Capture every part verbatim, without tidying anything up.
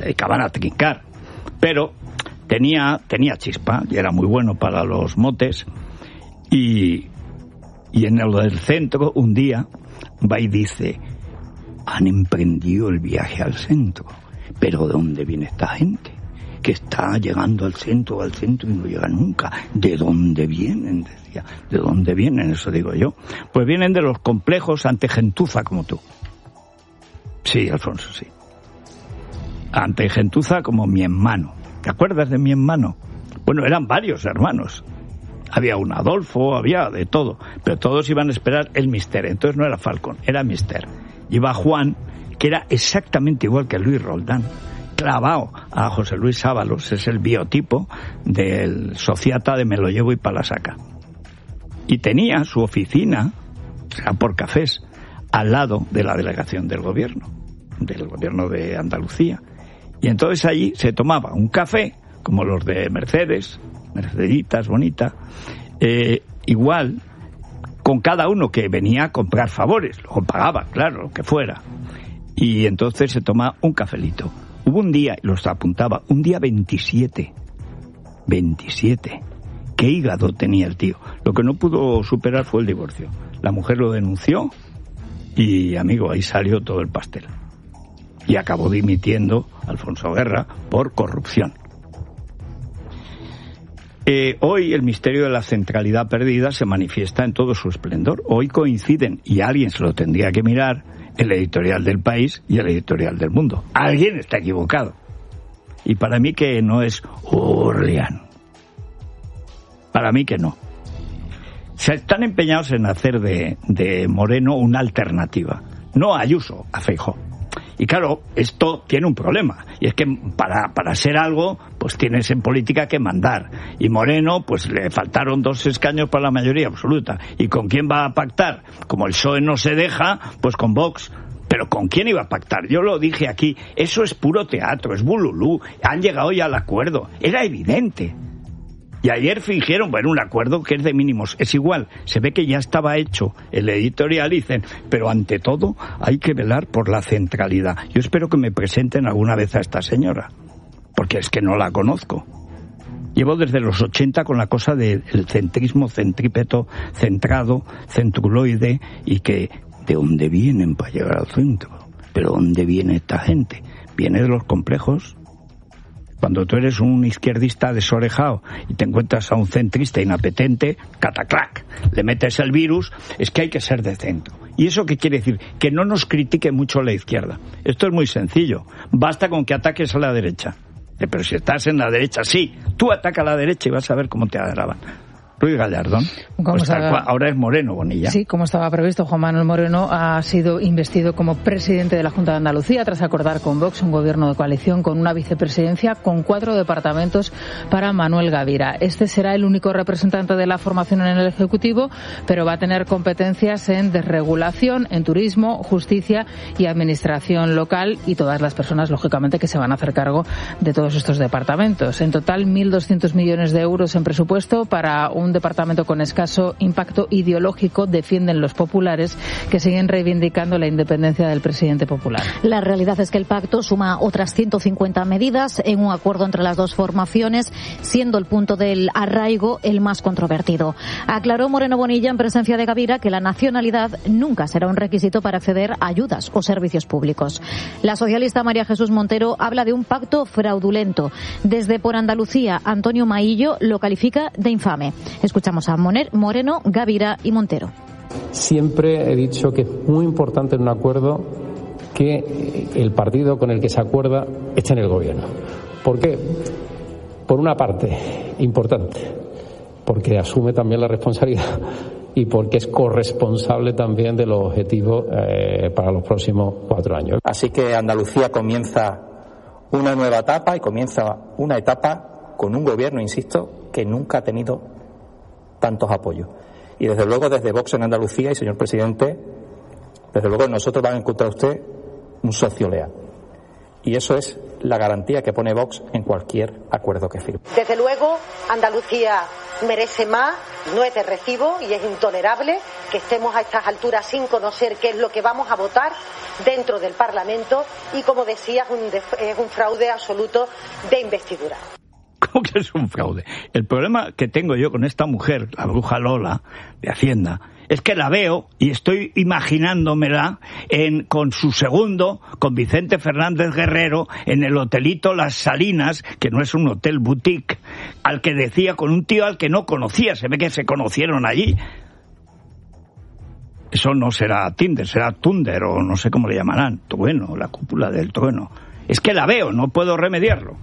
dedicaban a trincar. Pero tenía, tenía chispa y era muy bueno para los motes. Y, y en el del centro, un día, va y dice: han emprendido el viaje al centro. ¿Pero de dónde viene esta gente? Que está llegando al centro, al centro y no llega nunca. ¿De dónde vienen? Decía. ¿De dónde vienen? Eso digo yo. Pues vienen de los complejos ante gentuza como tú. Sí, Alfonso, sí. Ante gentuza como mi hermano. ¿Te acuerdas de mi hermano? Bueno, eran varios hermanos. Había un Adolfo, había de todo. Pero todos iban a esperar el mister. Entonces no era Falcón, era mister. Iba Juan, que era exactamente igual que Luis Roldán, clavado a José Luis Ábalos, es el biotipo del sociata de me lo llevo y pa' la saca. Y tenía su oficina, o sea, por cafés, al lado de la delegación del gobierno, del gobierno de Andalucía. Y entonces allí se tomaba un café, como los de Mercedes, Merceditas, bonita, eh, igual, con cada uno que venía a comprar favores, lo pagaba, claro, lo que fuera. Y entonces se toma un cafelito. Hubo un día, los apuntaba, un día veintisiete. veintisiete. ¿Qué hígado tenía el tío? Lo que no pudo superar fue el divorcio. La mujer lo denunció y, amigo, ahí salió todo el pastel. Y acabó dimitiendo Alfonso Guerra por corrupción. Eh, hoy el misterio de la centralidad perdida se manifiesta en todo su esplendor. Hoy coinciden, y alguien se lo tendría que mirar, el editorial del País y el editorial del Mundo. Alguien está equivocado. Y para mí que no es Orleán. Para mí que no. Se están empeñados en hacer de, de Moreno una alternativa. No a Ayuso, a Feijóo. Y claro, esto tiene un problema. Y es que para, para ser algo, pues tienes en política que mandar. Y Moreno, pues le faltaron dos escaños para la mayoría absoluta. ¿Y con quién va a pactar? Como el P S O E no se deja, pues con Vox. ¿Pero con quién iba a pactar? Yo lo dije aquí. Eso es puro teatro, es bululú. Han llegado ya al acuerdo. Era evidente. Y ayer fingieron, bueno, un acuerdo que es de mínimos. Es igual, se ve que ya estaba hecho el editorial, dicen, pero ante todo hay que velar por la centralidad. Yo espero que me presenten alguna vez a esta señora, porque es que no la conozco. Llevo desde los ochenta con la cosa del centrismo centrípeto, centrado, centruloide, y que ¿de dónde vienen para llegar al centro? ¿Pero dónde viene esta gente? Viene de los complejos. Cuando tú eres un izquierdista desorejado y te encuentras a un centrista inapetente, cataclac, le metes el virus, es que hay que ser de centro. ¿Y eso qué quiere decir? Que no nos critique mucho la izquierda. Esto es muy sencillo. Basta con que ataques a la derecha. Pero si estás en la derecha, sí, tú ataca a la derecha y vas a ver cómo te agravan. Ruiz Gallardón, pues estaba, cual, ahora es Moreno Bonilla. Sí, como estaba previsto, Juan Manuel Moreno ha sido investido como presidente de la Junta de Andalucía tras acordar con Vox un gobierno de coalición con una vicepresidencia con cuatro departamentos para Manuel Gavira. Este será el único representante de la formación en el Ejecutivo, pero va a tener competencias en desregulación, en turismo, justicia y administración local, y todas las personas, lógicamente, que se van a hacer cargo de todos estos departamentos. En total, mil doscientos millones de euros en presupuesto para un un departamento con escaso impacto ideológico, defienden los populares, que siguen reivindicando la independencia del presidente popular. La realidad es que el pacto suma otras ciento cincuenta medidas en un acuerdo entre las dos formaciones, siendo el punto del arraigo el más controvertido. Aclaró Moreno Bonilla, en presencia de Gavira, que la nacionalidad nunca será un requisito para acceder a ayudas o servicios públicos. La socialista María Jesús Montero habla de un pacto fraudulento. Desde Por Andalucía, Antonio Maillo lo califica de infame. Escuchamos a Moreno, Gavira y Montero. Siempre he dicho que es muy importante en un acuerdo que el partido con el que se acuerda esté en el gobierno. ¿Por qué? Por una parte, importante, porque asume también la responsabilidad y porque es corresponsable también de los objetivos eh, para los próximos cuatro años. Así que Andalucía comienza una nueva etapa y comienza una etapa con un gobierno, insisto, que nunca ha tenido tantos apoyos. Y desde luego desde Vox en Andalucía, y señor presidente, desde luego nosotros van a encontrar usted un socio leal. Y eso es la garantía que pone Vox en cualquier acuerdo que firme. Desde luego, Andalucía merece más, no es de recibo y es intolerable que estemos a estas alturas sin conocer qué es lo que vamos a votar dentro del Parlamento y, como decía, es un, es un fraude absoluto de investidura. ¿Cómo que es un fraude? El problema que tengo yo con esta mujer, la bruja Lola, de Hacienda, es que la veo y estoy imaginándomela en, con su segundo, con Vicente Fernández Guerrero, en el hotelito Las Salinas, que no es un hotel boutique, al que decía, con un tío al que no conocía, se ve que se conocieron allí. Eso no será Tinder, será Tunder, o no sé cómo le llamarán, trueno, la cúpula del trueno. Es que la veo, no puedo remediarlo.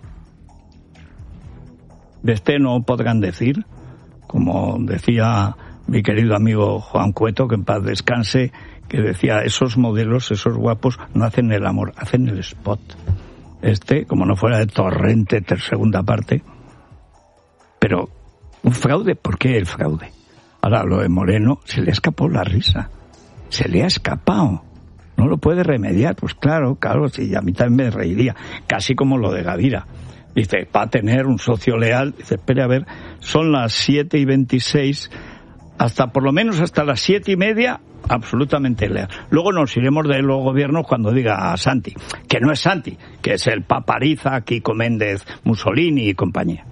De este no podrán decir, como decía mi querido amigo Juan Cueto, que en paz descanse, que decía, esos modelos, esos guapos, no hacen el amor, hacen el spot. Este, como no fuera de Torrente, ter segunda parte. Pero, ¿un fraude? ¿Por qué el fraude? Ahora, lo de Moreno, se le escapó la risa. Se le ha escapado. No lo puede remediar. Pues claro, claro, sí, a mí también me reiría. Casi como lo de Gavira. Dice, va a tener un socio leal. Dice, espere a ver, son las siete y veintiséis, hasta por lo menos hasta las siete y media, absolutamente leal. Luego nos iremos de los gobiernos cuando diga a Santi, que no es Santi, que es el Papariza, Kiko Méndez, Mussolini y compañía.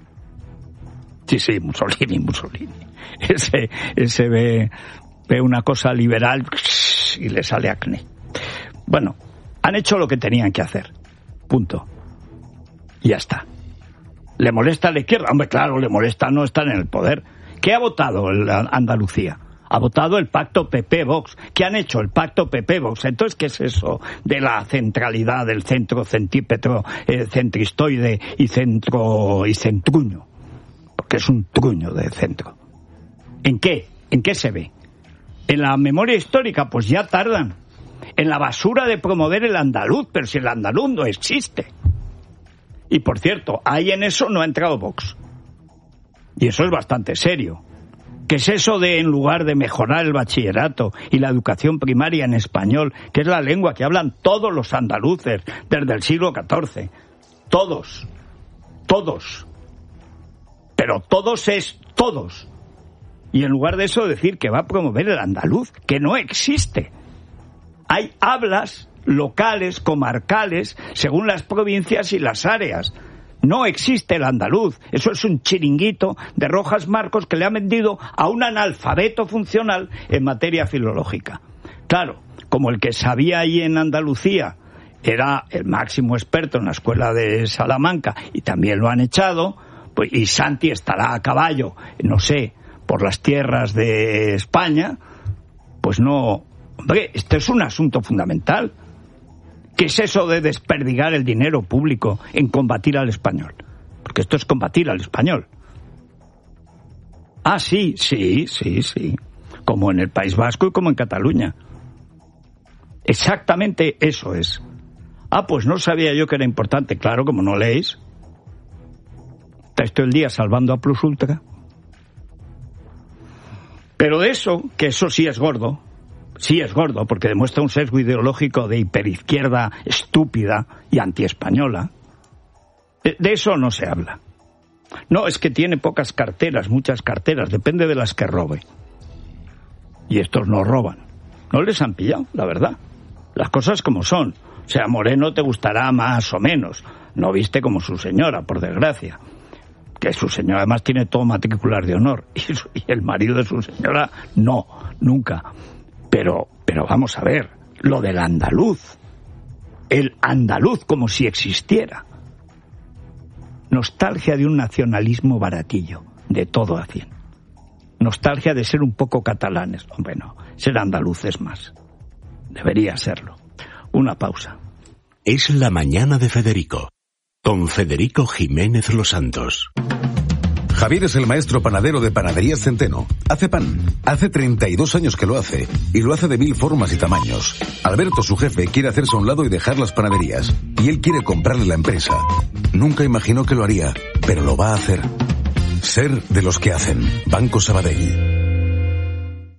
Sí, sí, Mussolini, Mussolini. Ese, ese ve, ve una cosa liberal y le sale acné. Bueno, han hecho lo que tenían que hacer. Punto. Y ya está. ¿Le molesta a la izquierda? Hombre, claro, le molesta no estar en el poder. ¿Qué ha votado Andalucía? Ha votado el pacto P P-Vox. ¿Qué han hecho? El pacto P P-Vox. Entonces, ¿qué es eso de la centralidad del centro centípetro, eh, centristoide y centro y centruño? Porque es un truño de centro. ¿En qué? ¿En qué se ve? En la memoria histórica, pues ya tardan. En la basura de promover el andaluz, pero si el andaluz no existe. Y por cierto, ahí en eso no ha entrado Vox. Y eso es bastante serio. ¿Qué es eso de, en lugar de mejorar el bachillerato y la educación primaria en español, que es la lengua que hablan todos los andaluces desde el siglo catorce? Todos. Todos. Pero todos es todos. Y en lugar de eso decir que va a promover el andaluz, que no existe. Hay hablas locales, comarcales, según las provincias y las áreas. No existe el andaluz. Eso es un chiringuito de Rojas Marcos que le ha vendido a un analfabeto funcional en materia filológica. Claro, como el que sabía ahí en Andalucía era el máximo experto en la escuela de Salamanca y también lo han echado, pues, y Santi estará a caballo, no sé, por las tierras de España, pues no. Hombre, este es un asunto fundamental. ¿Qué es eso de desperdigar el dinero público en combatir al español? Porque esto es combatir al español. Ah, sí, sí, sí, sí. Como en el País Vasco y como en Cataluña. Exactamente eso es. Ah, pues no sabía yo que era importante. Claro, como no leéis. Estáis todo el día salvando a Plus Ultra. Pero de eso, que eso sí es gordo, sí es gordo, porque demuestra un sesgo ideológico de hiperizquierda estúpida y antiespañola. De, de eso no se habla. No, es que tiene pocas carteras, muchas carteras, depende de las que robe. Y estos no roban. No les han pillado, la verdad. Las cosas como son. O sea, Moreno te gustará más o menos. No viste como su señora, por desgracia. Que su señora además tiene todo matricular de honor. Y, su, y el marido de su señora, no, nunca. Pero, pero vamos a ver, lo del andaluz, el andaluz como si existiera. Nostalgia de un nacionalismo baratillo, de todo a cien. Nostalgia de ser un poco catalanes. Hombre, no, ser andaluces más. Debería serlo. Una pausa. Es la mañana de Federico, con Federico Jiménez Los Santos. Javier es el maestro panadero de Panaderías Centeno. Hace pan. Hace treinta y dos años que lo hace. Y lo hace de mil formas y tamaños. Alberto, su jefe, quiere hacerse a un lado y dejar las panaderías. Y él quiere comprarle la empresa. Nunca imaginó que lo haría, pero lo va a hacer. Ser de los que hacen. Banco Sabadell.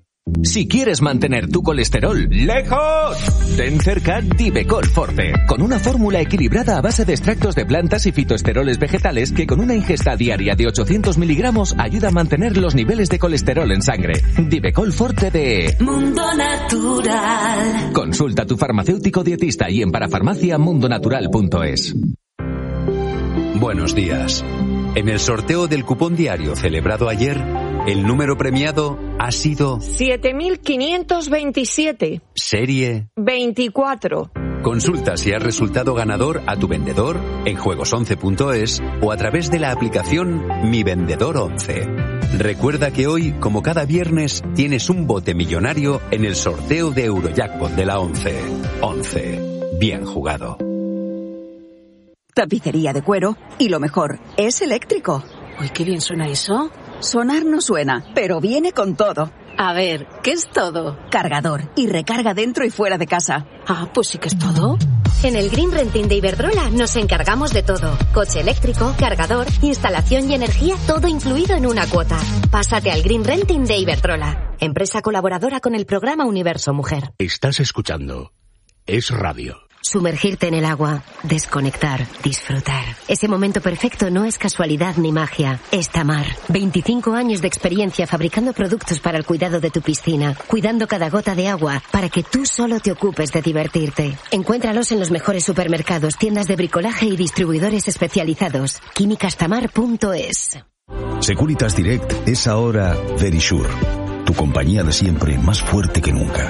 Si quieres mantener tu colesterol lejos, ten cerca Divecol Forte, con una fórmula equilibrada a base de extractos de plantas y fitoesteroles vegetales que con una ingesta diaria de ochocientos miligramos ayuda a mantener los niveles de colesterol en sangre. Divecol Forte de Mundo Natural. Consulta a tu farmacéutico dietista y en parafarmacia mundonatural punto es. Buenos días. En el sorteo del cupón diario celebrado ayer, el número premiado ha sido siete mil quinientos veintisiete. Serie veinticuatro. Consulta si has resultado ganador a tu vendedor en juegos once punto es o a través de la aplicación Mi Vendedor once. Recuerda que hoy, como cada viernes, tienes un bote millonario en el sorteo de Eurojackpot de la once. once. Bien jugado. Tapicería de cuero y lo mejor, es eléctrico. Uy, qué bien suena eso. Sonar no suena, pero viene con todo. A ver, ¿qué es todo? Cargador y recarga dentro y fuera de casa. Ah, pues sí que es todo. En el Green Renting de Iberdrola nos encargamos de todo. Coche eléctrico, cargador, instalación y energía, todo incluido en una cuota. Pásate al Green Renting de Iberdrola, empresa colaboradora con el programa Universo Mujer. Estás escuchando Es Radio. Sumergirte en el agua, desconectar, disfrutar. Ese momento perfecto no es casualidad ni magia, es Tamar. veinticinco años de experiencia fabricando productos para el cuidado de tu piscina, cuidando cada gota de agua para que tú solo te ocupes de divertirte. Encuéntralos en los mejores supermercados, tiendas de bricolaje y distribuidores especializados. químicas tamar punto es. Securitas Direct es ahora Verisure, tu compañía de siempre más fuerte que nunca.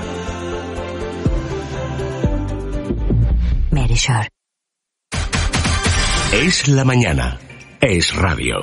Verisure. Es la mañana. Es radio.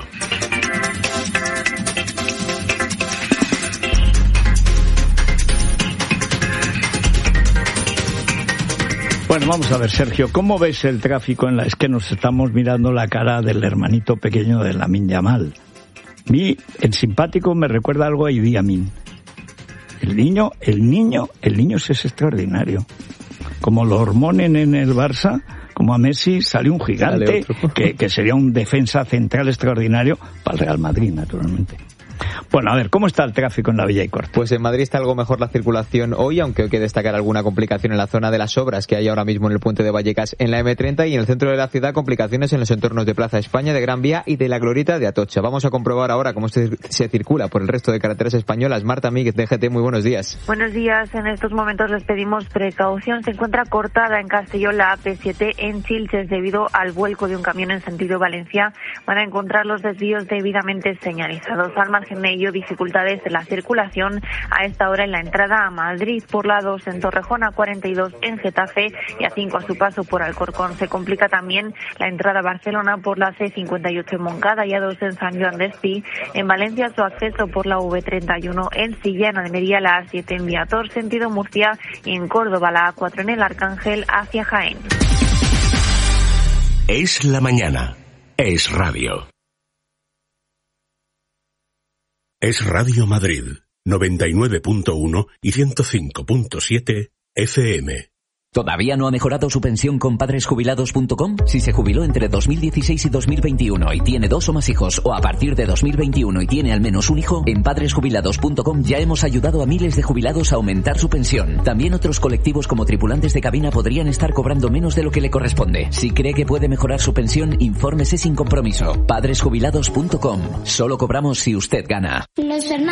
Bueno, vamos a ver, Sergio, ¿cómo ves el tráfico en la... Es que nos estamos mirando la cara del hermanito pequeño de Lamine Yamal. A mí, el simpático me recuerda algo a Idi Amin. El niño, el niño, el niño es extraordinario. Como lo hormonen en el Barça, como a Messi, sale un gigante que, que sería un defensa central extraordinario para el Real Madrid, naturalmente. Bueno, a ver, ¿cómo está el tráfico en la Villa y Corte? Pues en Madrid está algo mejor la circulación hoy, aunque hay que destacar alguna complicación en la zona de las obras que hay ahora mismo en el puente de Vallecas en la eme treinta y en el centro de la ciudad complicaciones en los entornos de Plaza España, de Gran Vía y de la Glorieta de Atocha. Vamos a comprobar ahora cómo se, se circula por el resto de carreteras españolas. Marta Míguez, de G T, muy buenos días. Buenos días, en estos momentos les pedimos precaución. Se encuentra cortada en Castellón la A P siete en Chilches debido al vuelco de un camión en sentido Valencia. Van a encontrar los desvíos debidamente señalizados. Al margen de ello, dificultades en la circulación a esta hora en la entrada a Madrid por la dos en Torrejón, a cuarenta y dos en Getafe y a cinco a su paso por Alcorcón. Se complica también la entrada a Barcelona por la ce cincuenta y ocho en Moncada y a dos en San Joan d'Espí. En Valencia su acceso por la ve treinta y uno en Silla, en Almería la a siete en Viator, sentido Murcia, y en Córdoba la a cuatro en el Arcángel hacia Jaén. Es la mañana. Es radio. Es Radio Madrid, noventa y nueve punto uno y ciento cinco punto siete F M. ¿Todavía no ha mejorado su pensión con padres jubilados punto com? Si se jubiló entre dos mil dieciséis y dos mil veintiuno y tiene dos o más hijos, o a partir de dos mil veintiuno y tiene al menos un hijo, en padres jubilados punto com ya hemos ayudado a miles de jubilados a aumentar su pensión. También otros colectivos como tripulantes de cabina podrían estar cobrando menos de lo que le corresponde. Si cree que puede mejorar su pensión, infórmese sin compromiso. padres jubilados punto com. Solo cobramos si usted gana. Los hermanos